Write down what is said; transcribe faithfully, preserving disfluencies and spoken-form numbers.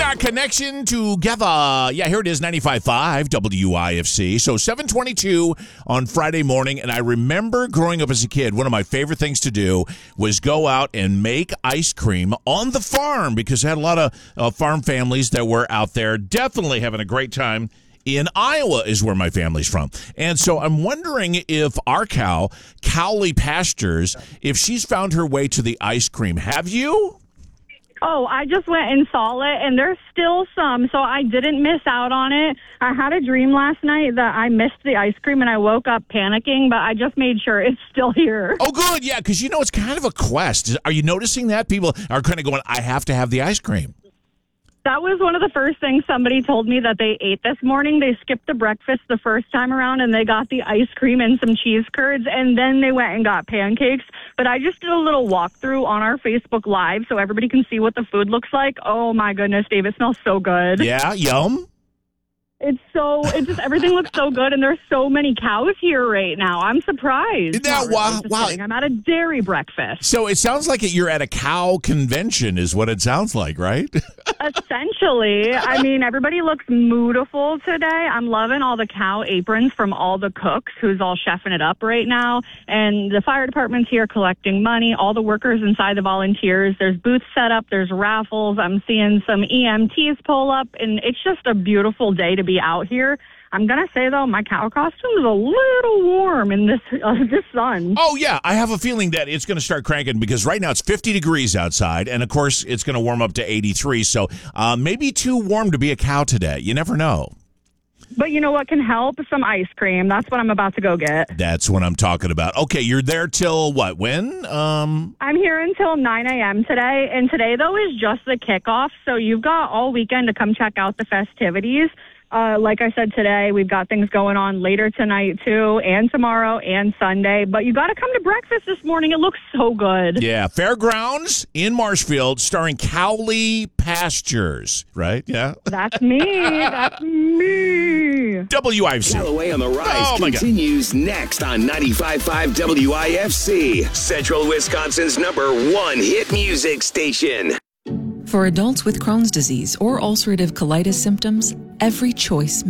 got connection together. Yeah, here it is, ninety-five point five W I F C. So seven twenty-two on Friday morning, and I remember growing up as a kid, one of my favorite things to do was go out and make ice cream on the farm because I had a lot of uh, farm families that were out there definitely having a great time. In Iowa is where my family's from. And so I'm wondering if our cow, Cowley Pastures, if she's found her way to the ice cream. Have you? Oh, I just went and saw it, and there's still some, so I didn't miss out on it. I had a dream last night that I missed the ice cream, and I woke up panicking, but I just made sure it's still here. Oh, good, yeah, because, you know, it's kind of a quest. Are you noticing that? People are kind of going, I have to have the ice cream. That was one of the first things somebody told me that they ate this morning. They skipped the breakfast the first time around, and they got the ice cream and some cheese curds, and then they went and got pancakes. But I just did a little walkthrough on our Facebook Live so everybody can see what the food looks like. Oh, my goodness, Dave, it smells so good. Yeah, yum. It's so, it just, everything looks so good, and there's so many cows here right now. I'm surprised. Now, really, wow, wow. I'm at a dairy breakfast. So it sounds like you're at a cow convention is what it sounds like, right? Essentially. I mean, everybody looks moodiful today. I'm loving all the cow aprons from all the cooks who's all chefing it up right now. And the fire department's here collecting money. All the workers inside the volunteers. There's booths set up. There's raffles. I'm seeing some E M Ts pull up. And it's just a beautiful day to be out here. I'm going to say, though, my cow costume is a little warm in this uh, this sun. Oh, yeah. I have a feeling that it's going to start cranking because right now it's fifty degrees outside. And, of course, it's going to warm up to eighty-three. So uh, maybe too warm to be a cow today. You never know. But you know what can help? Some ice cream. That's what I'm about to go get. That's what I'm talking about. Okay, you're there till what? When? Um, I'm here until nine a.m. today. And today, though, is just the kickoff. So you've got all weekend to come check out the festivities. Uh, like I said today, we've got things going on later tonight, too, and tomorrow and Sunday. But you got to come to breakfast this morning. It looks so good. Yeah, Fairgrounds in Marshfield starring Cowley Pastures, right? Yeah. That's me. That's me. W I F C. Galloway on the Rise Oh, my God. continues next on ninety-five point five W I F C, Central Wisconsin's number one hit music station. For adults with Crohn's disease or ulcerative colitis symptoms, every choice